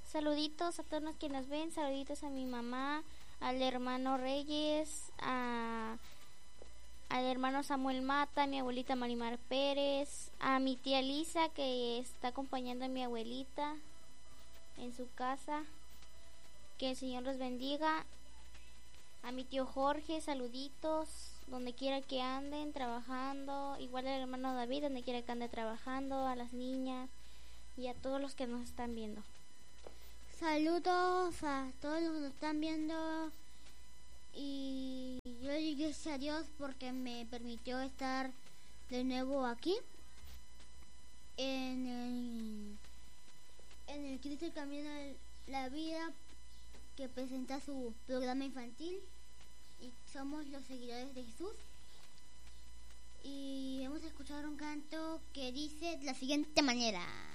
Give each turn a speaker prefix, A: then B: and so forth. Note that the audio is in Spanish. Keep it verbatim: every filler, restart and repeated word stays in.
A: Saluditos a todos los que nos ven, saluditos a mi mamá, al hermano Reyes, a, al hermano Samuel Mata, a mi abuelita Marimar Pérez, a mi tía Lisa que está acompañando a mi abuelita en su casa. Que el Señor los bendiga. A mi tío Jorge, saluditos, donde quiera que anden trabajando. Igual al hermano David, donde quiera que ande trabajando. A las niñas y a todos los que nos están viendo.
B: Saludos a todos los que nos están viendo. Y yo le doy gracias a Dios porque me permitió estar de nuevo aquí. En el, en el Cristo el Camino de la Vida, que presenta su programa infantil, y somos los seguidores de Jesús. Y vamos a escuchar un canto que dice de la siguiente manera: